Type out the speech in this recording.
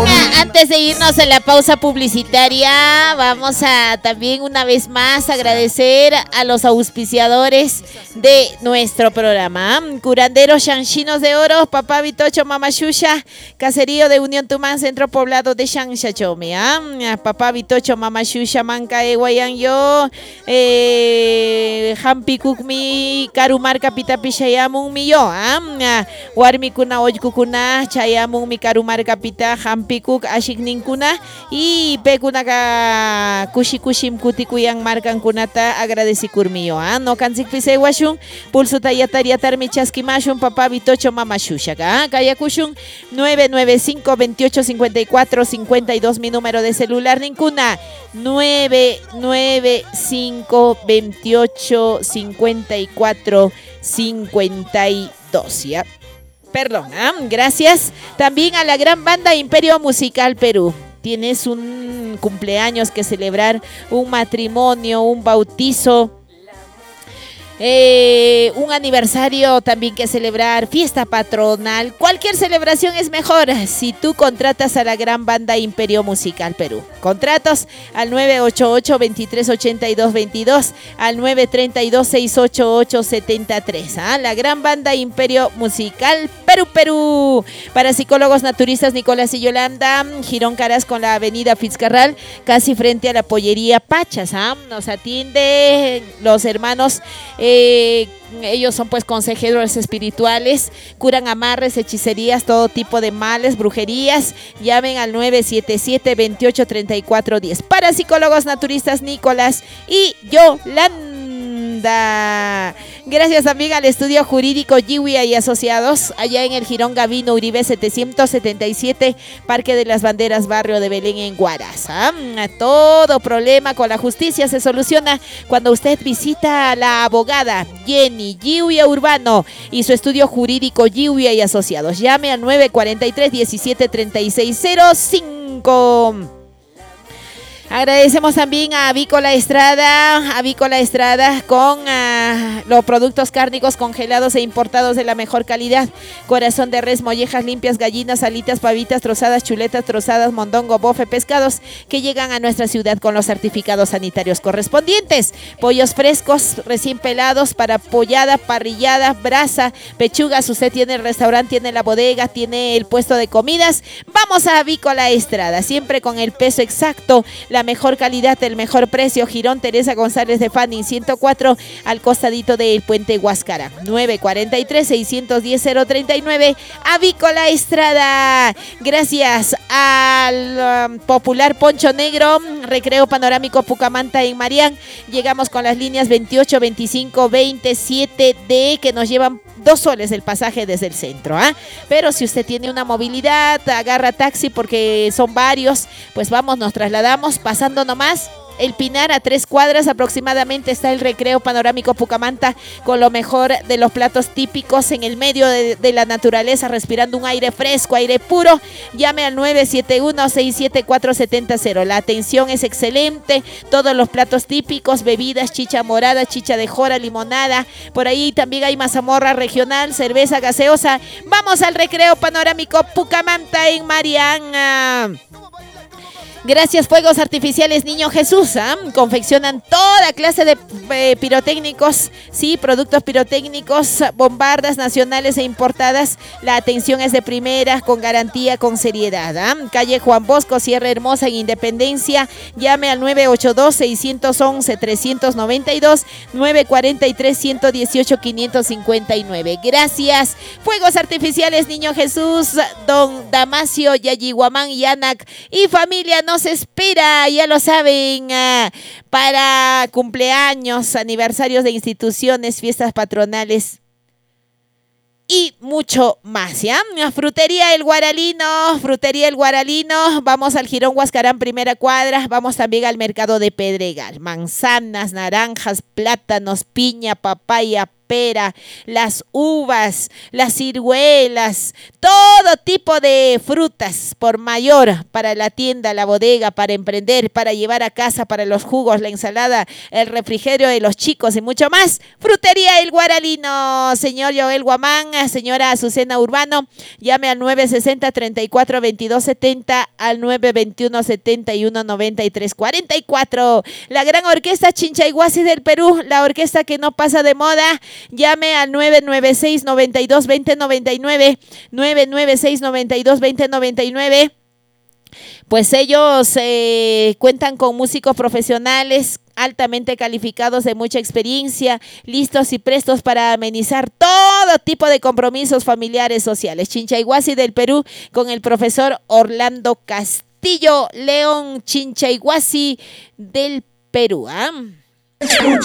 Antes de irnos a la pausa publicitaria, vamos a también una vez más agradecer a los auspiciadores de nuestro programa. Curanderos Chanchinos de Oro, Papá Vitocho, Mama Shusha, Caserío de Unión Tumán, Centro Poblado de Chanchachome. Papá Vitocho, Mama Shusha, Manca Eguayan yo, Hampi Kukmi, Karumar Kapitapi Shayamun Miyo, Warmi Kuna Oykukuna, Chayamun mi Karumar Kapita, Hampi Kuk, Ashik Ninkuna, y Pekunaka Kushikushim Kutikuyang Markan Kunata, agradecikurmio. No Kansik Pisewashun, Pulso Tayatariatar Michaskimashun, Papá Vitocho, Mama Shushaka, Kayakushun, 995-2854-52, mi número de celular, Ninkuna, 995-2854-52, ¿ya? Perdón, gracias también a la gran banda Imperio Musical Perú. Tienes un cumpleaños que celebrar, un matrimonio, un bautizo, un aniversario también que celebrar, fiesta patronal, cualquier celebración es mejor si tú contratas a la gran banda Imperio Musical Perú. Contratos al 988-2382-22, al 932-688-73. La gran banda Imperio Musical Perú. Para psicólogos naturistas Nicolás y Yolanda, Girón Caras con la avenida Fitzcarral, casi frente a la pollería Pachas. Nos atiende los hermanos. Ellos son pues consejeros espirituales, curan amarres, hechicerías, todo tipo de males, brujerías. Llamen al 977-283410. Para psicólogos naturistas Nicolás y Yolanda. Gracias también al estudio jurídico Yiwia y Asociados, allá en el Jirón Gavino Uribe 777, Parque de las Banderas, barrio de Belén, en Huaraz. Todo problema con la justicia se soluciona cuando usted visita a la abogada Jenny Yiwia Urbano y su estudio jurídico Yiwia y Asociados. Llame al 943-173605. Agradecemos también a Avícola Estrada con los productos cárnicos congelados e importados de la mejor calidad. Corazón de res, mollejas limpias, gallinas, alitas, pavitas, trozadas, chuletas, trozadas, mondongo, bofe, pescados que llegan a nuestra ciudad con los certificados sanitarios correspondientes. Pollos frescos, recién pelados para pollada, parrillada, brasa, pechugas. Usted tiene el restaurante, tiene la bodega, tiene el puesto de comidas. Vamos a Avícola Estrada, siempre con el peso exacto, la mejor calidad, el mejor precio. Girón Teresa González de Fanning 104, al costadito del puente Huáscara. 943-610-039. Avícola Estrada. Gracias al popular Poncho Negro, Recreo Panorámico Pucamanta en Marián. Llegamos con las líneas 28, 25, 27D que nos llevan 2 soles el pasaje desde el centro. Pero si usted tiene una movilidad, agarra taxi porque son varios, pues vamos, nos trasladamos pasando nomás El Pinar, a 3 cuadras aproximadamente, está el Recreo Panorámico Pucamanta, con lo mejor de los platos típicos en el medio de la naturaleza, respirando un aire fresco, aire puro. Llame al 971-674-700. La atención es excelente, todos los platos típicos, bebidas, chicha morada, chicha de jora, limonada, por ahí también hay mazamorra regional, cerveza gaseosa. Vamos al Recreo Panorámico Pucamanta en Mariana. Gracias Fuegos Artificiales Niño Jesús, confeccionan toda clase de pirotécnicos, sí, productos pirotécnicos, bombardas nacionales e importadas. La atención es de primera, con garantía, con seriedad. Calle Juan Bosco, Sierra Hermosa, en Independencia. Llame al 982-611-392, 943-118-559. Gracias Fuegos Artificiales Niño Jesús, don Damasio Yayiguamán Yanak y familia nos espera, ya lo saben, para cumpleaños, aniversarios de instituciones, fiestas patronales y mucho más, ¿ya? Frutería El Guaralino, vamos al Jirón Huascarán, primera cuadra, vamos también al mercado de Pedregal. Manzanas, naranjas, plátanos, piña, papaya, pera, las uvas, las ciruelas, todo tipo de frutas por mayor para la tienda, la bodega, para emprender, para llevar a casa, para los jugos, la ensalada, el refrigerio de los chicos y mucho más. Frutería El Guaralino, señor Joel Guamán, señora Azucena Urbano, llame al 960-34-2270, al 921-71-93-44. La gran orquesta Chinchayhuasi del Perú, la orquesta que no pasa de moda, llame al 996-92-2099, 996-92-2099. Pues ellos cuentan con músicos profesionales altamente calificados de mucha experiencia, listos y prestos para amenizar todo tipo de compromisos familiares sociales. Chinchayhuasi del Perú con el profesor Orlando Castillo León, Chinchayhuasi del Perú.